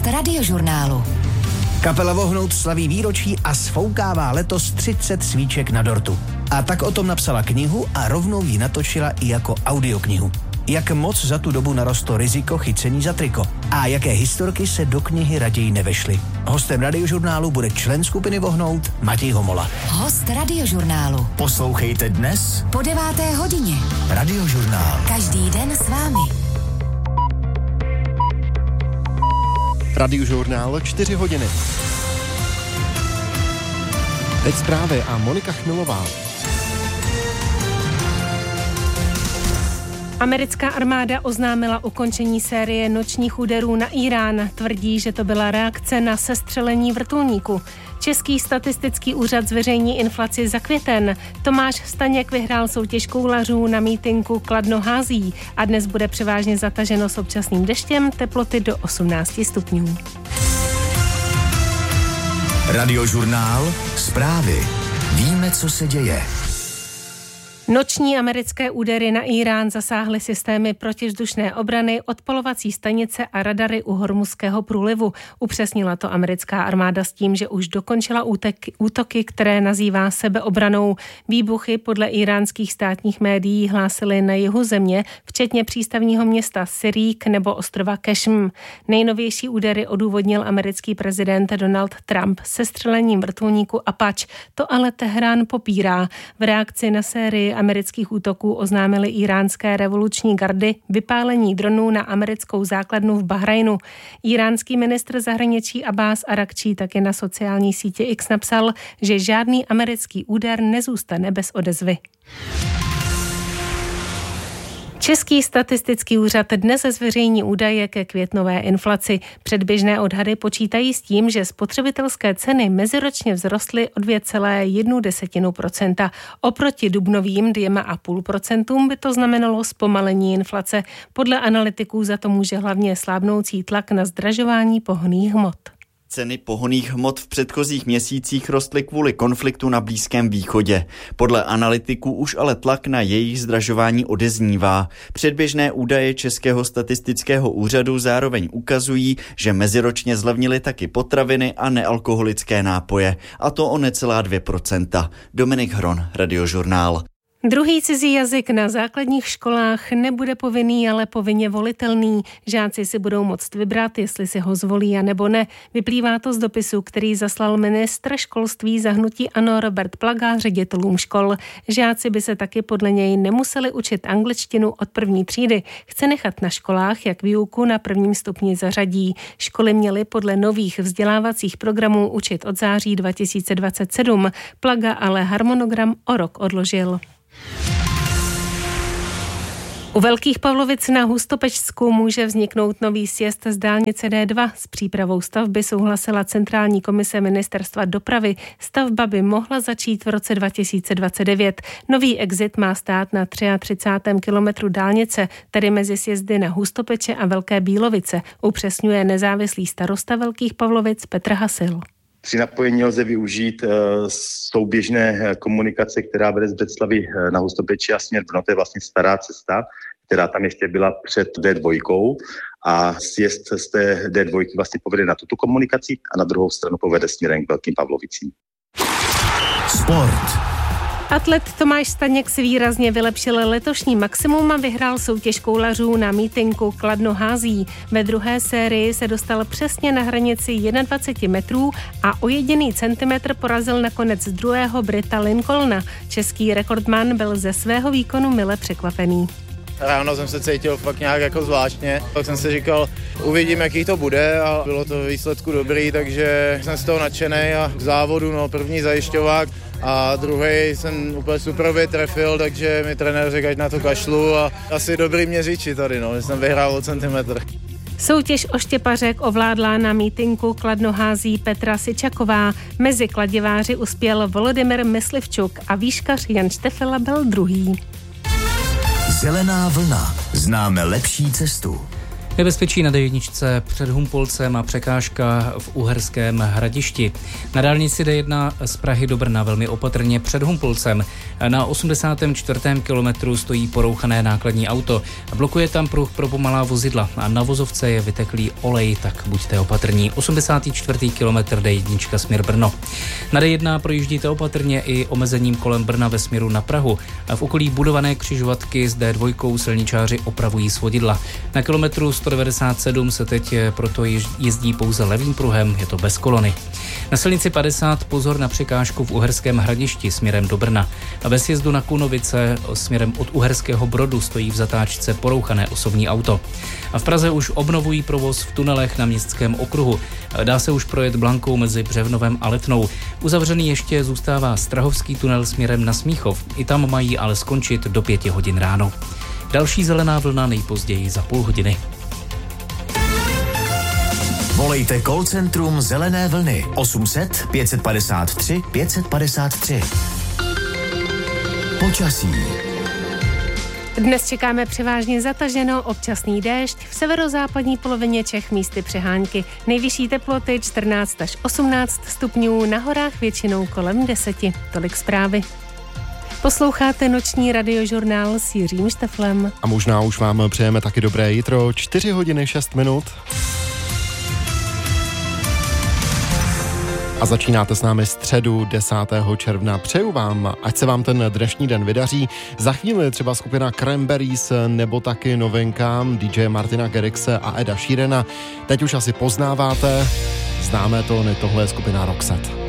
Radiožurnálu. Kapela Vohnout slaví výročí a sfoukává letos 30 svíček na dortu. A tak o tom napsala knihu a rovnou ji natočila i jako audioknihu. Jak moc za tu dobu narostlo riziko chycení za triko a jaké historky se do knihy raději nevešly. Hostem Radiožurnálu bude člen skupiny Vohnout Matěj Homola. Host Radiožurnálu. Poslouchejte dnes Po 9. hodině. Radiožurnál. Každý den s vámi. Radiožurnál 4 hodiny. Teď zprávy a Monika Chmilová. Americká armáda oznámila ukončení série nočních úderů na Írán. Tvrdí, že to byla reakce na sestřelení vrtulníku. Český statistický úřad zveřejní inflaci za květen. Tomáš Staněk vyhrál soutěž koulařů na mítinku Kladno hází a dnes bude převážně zataženo s občasným deštěm, teploty do 18 stupňů. Radiožurnál. Zprávy. Víme, co se děje. Noční americké údery na Írán zasáhly systémy protivzdušné obrany, odpalovací stanice a radary u Hormuzského průlivu. Upřesnila to americká armáda s tím, že už dokončila útoky, které nazývá sebeobranou. Výbuchy podle íránských státních médií hlásily na jihu země, včetně přístavního města Sirík nebo ostrova Kešm. Nejnovější údery odůvodnil americký prezident Donald Trump sestřelením vrtulníku Apache. To ale Teherán popírá. V reakci na sérii amerických útoků oznámily íránské revoluční gardy vypálení dronů na americkou základnu v Bahrajnu. Íránský ministr zahraničí Abbás Arakčí taky na sociální sítě X napsal, že žádný americký úder nezůstane bez odezvy. Český statistický úřad dnes zveřejní údaje ke květnové inflaci. Předběžné odhady počítají s tím, že spotřebitelské ceny meziročně vzrostly o 2,1%. Oproti dubnovým 2,5% by to znamenalo zpomalení inflace. Podle analytiků za to může hlavně slábnoucí tlak na zdražování pohonných hmot. Ceny pohonných hmot v předchozích měsících rostly kvůli konfliktu na Blízkém východě. Podle analytiků už ale tlak na jejich zdražování odeznívá. Předběžné údaje Českého statistického úřadu zároveň ukazují, že meziročně zlevnily taky potraviny a nealkoholické nápoje, a to o necelá 2%. Dominik Hron, Radiožurnál. Druhý cizí jazyk na základních školách nebude povinný, ale povinně volitelný. Žáci si budou moct vybrat, jestli si ho zvolí a nebo ne. Vyplývá to z dopisu, který zaslal ministr školství za hnutí ANO Robert Plaga ředitelům škol. Žáci by se taky podle něj nemuseli učit angličtinu od první třídy. Chce nechat na školách, jak výuku na prvním stupni zařadí. Školy měly podle nových vzdělávacích programů učit od září 2027. Plaga ale harmonogram o rok odložil. U Velkých Pavlovic na Hustopečsku může vzniknout nový sjezd z dálnice D2. S přípravou stavby souhlasila Centrální komise Ministerstva dopravy. Stavba by mohla začít v roce 2029. Nový exit má stát na 33. kilometru dálnice, tedy mezi sjezdy na Hustopeče a Velké Bílovice, upřesňuje nezávislý starosta Velkých Pavlovic Petr Hasil. Při napojení lze využít souběžné komunikace, která vede z Břeclavi na Hustopeči a směr Brno. To je vlastně stará cesta, která tam ještě byla před D2 a sjezd z té D2 vlastně povede na tuto komunikaci a na druhou stranu povede směrem k Velkým Pavlovicím. Sport. Atlet Tomáš Staněk si výrazně vylepšil letošní maximum a vyhrál soutěž koulařů na mítinku Kladno hází. Ve druhé sérii se dostal přesně na hranici 21 metrů a o jediný centimetr porazil nakonec druhého Brita Lincolna. Český rekordman byl ze svého výkonu mile překvapený. Ráno jsem se cítil fakt nějak jako zvláštně, tak jsem si říkal, uvidím, jaký to bude, a bylo to výsledku dobrý, takže jsem z toho nadšený a k závodu, první zajišťovák a druhý jsem úplně super trefil, takže mi trenér řekl, ať na to kašlu a asi dobrý měřiči tady, že jsem vyhrál o centimetr. Soutěž o štěpařek ovládla na mítinku Kladno hází Petra Sičaková. Mezi kladiváři uspěl Volodymyr Myslivčuk a výškař Jan Štefela byl druhý. Zelená vlna. Známe lepší cestu. Nebezpečí na D1 před Humpolcem a překážka v Uherském Hradišti. Na dálnici D1 z Prahy do Brna velmi opatrně před Humpolcem. Na 84. kilometru stojí porouchané nákladní auto. Blokuje tam pruh pro pomalá vozidla a na vozovce je vyteklý olej, tak buďte opatrní. 84. kilometr D1 směr Brno. Na D1 projíždíte opatrně i omezením kolem Brna ve směru na Prahu. A v okolí budované křižovatky s D2 silničáři opravují svodidla. Na kilometru 197 se teď proto jezdí pouze levým pruhem, je to bez kolony. Na silnici 50 pozor na překážku v Uherském Hradišti směrem do Brna. A ve sjezdu na Kunovice směrem od Uherského Brodu stojí v zatáčce porouchané osobní auto. A v Praze už obnovují provoz v tunelech na Městském okruhu. Dá se už projet Blankou mezi Břevnovem a Letnou. Uzavřený ještě zůstává Strahovský tunel směrem na Smíchov. I tam mají ale skončit do 5 hodin ráno. Další zelená vlna nejpozději za půl hodiny. Volejte call centrum Zelené vlny 800 553 553. Počasí. Dnes čekáme převážně zataženo, občasný déšť, v severozápadní polovině Čech místy přehánky. Nejvyšší teploty 14 až 18 stupňů, na horách většinou kolem 10. Tolik zprávy. Posloucháte noční radiožurnál s Jiřím Šteflem. A možná už vám přejeme taky dobré jitro, 4 hodiny 6 minut. A začínáte s námi středu 10. června. Přeju vám, ať se vám ten dnešní den vydaří. Za chvíli třeba skupina Cranberries nebo taky novinka DJ Martina Garrixe a Eda Sheerana. Teď už asi poznáváte, známé tóny, tohle je skupina Roxette.